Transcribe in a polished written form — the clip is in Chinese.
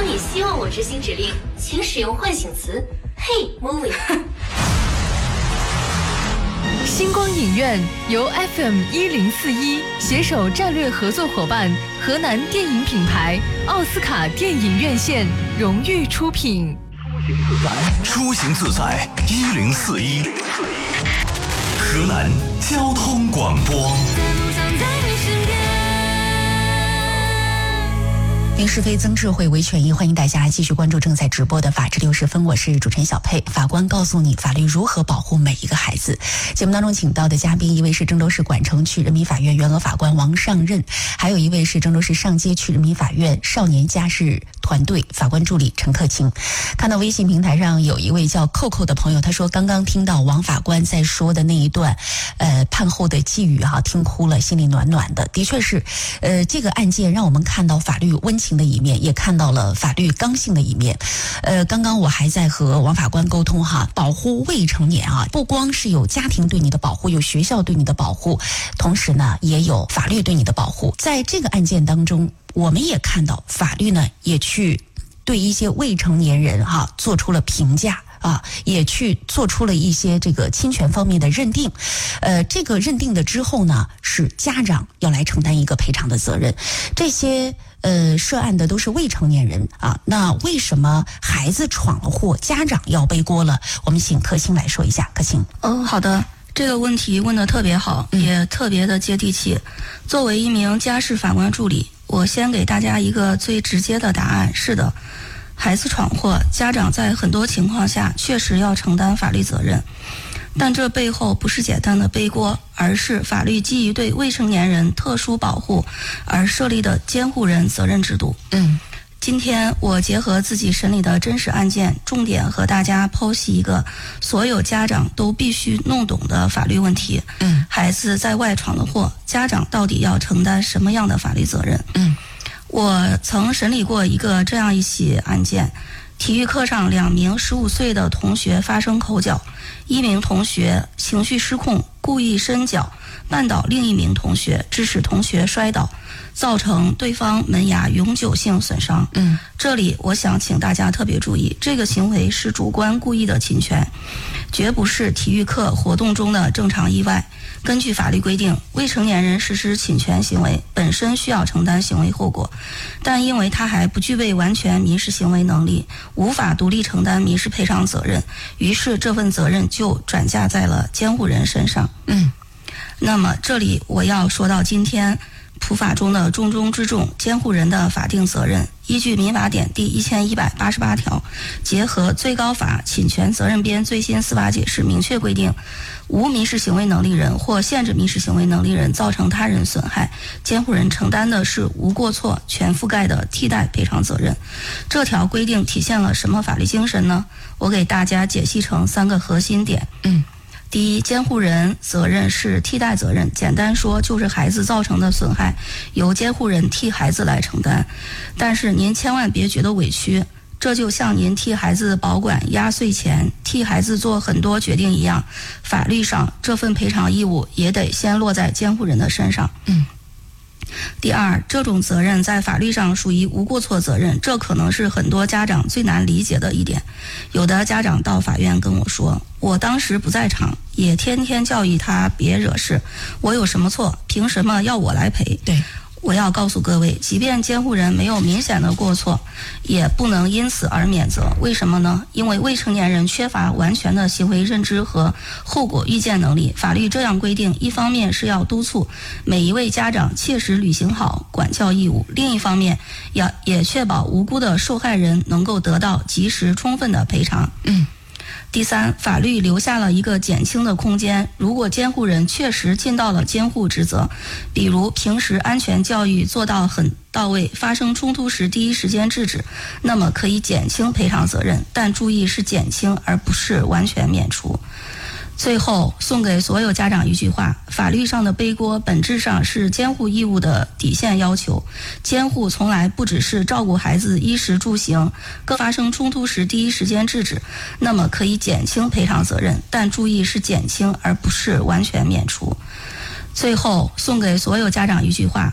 你希望我执行指令，请使用唤醒词 Hey Movie。 星光影院由 FM1041携手战略合作伙伴河南电影品牌奥斯卡电影院线荣誉出品。 出行自在1041，河南交通广播。 明是非，曾智慧为权益。欢迎大家继续关注正在直播的法治60分，我是主持人小佩。法官告诉你法律如何保护每一个孩子。节目当中请到的嘉宾，一位是郑州市管城区人民法院原额法官王尚任，还有一位是郑州市上街区人民法院少年家事团队法官助理陈克勤。看到微信平台上有一位叫扣扣的朋友，他说刚刚听到王法官在说的那一段判后的寄语听哭了，心里暖暖的。的确是这个案件让我们看到法律温情的一面，也看到了法律刚性的一面。刚刚我还在和王法官沟通保护未成年不光是有家庭对你的保护，有学校对你的保护，同时呢也有法律对你的保护。在这个案件当中，我们也看到法律呢也去对一些未成年人做出了评价也去做出了一些这个侵权方面的认定。这个认定的之后呢，是家长要来承担一个赔偿的责任。这些涉案的都是未成年人那为什么孩子闯了祸，家长要背锅了？我们请克勤来说一下。克勤。 好的，这个问题问得特别好，也特别的接地气。作为一名家事法官助理，我先给大家一个最直接的答案。是的，孩子闯祸，家长在很多情况下确实要承担法律责任，但这背后不是简单的背锅，而是法律基于对未成年人特殊保护而设立的监护人责任制度。今天我结合自己审理的真实案件，重点和大家剖析一个所有家长都必须弄懂的法律问题。孩子在外闯了祸，家长到底要承担什么样的法律责任？我曾审理过一个这样一起案件，体育课上2名15岁的同学发生口角，一名同学情绪失控，故意伸脚绊倒另一名同学，致使同学摔倒，造成对方门牙永久性损伤。这里我想请大家特别注意，这个行为是主观故意的侵权，绝不是体育课活动中的正常意外。根据法律规定，未成年人实施侵权行为本身需要承担行为后果，但因为他还不具备完全民事行为能力，无法独立承担民事赔偿责任，于是这份责任就转嫁在了监护人身上。那么这里我要说到今天普法中的重中之重，监护人的法定责任。依据民法典第1188条，结合最高法侵权责任编最新司法解释，明确规定，无民事行为能力人或限制民事行为能力人造成他人损害，监护人承担的是无过错全覆盖的替代赔偿责任。这条规定体现了什么法律精神呢？我给大家解析成3个核心点。第一，监护人责任是替代责任，简单说就是孩子造成的损害由监护人替孩子来承担。但是您千万别觉得委屈，这就像您替孩子保管压岁钱，替孩子做很多决定一样，法律上这份赔偿义务也得先落在监护人的身上。第二，这种责任在法律上属于无过错责任，这可能是很多家长最难理解的一点。有的家长到法院跟我说，我当时不在场，也天天教育他别惹事，我有什么错，凭什么要我来赔？对，我要告诉各位，即便监护人没有明显的过错，也不能因此而免责。为什么呢？因为未成年人缺乏完全的行为认知和后果预见能力。法律这样规定，一方面是要督促每一位家长切实履行好管教义务，另一方面也确保无辜的受害人能够得到及时充分的赔偿。第三，法律留下了一个减轻的空间，如果监护人确实尽到了监护职责，比如平时安全教育做到很到位，发生冲突时第一时间制止，那么可以减轻赔偿责任，但注意是减轻而不是完全免除。最后送给所有家长一句话，法律上的背锅本质上是监护义务的底线要求，监护从来不只是照顾孩子衣食住行，更发生冲突时第一时间制止，那么可以减轻赔偿责任，但注意是减轻而不是完全免除。最后送给所有家长一句话，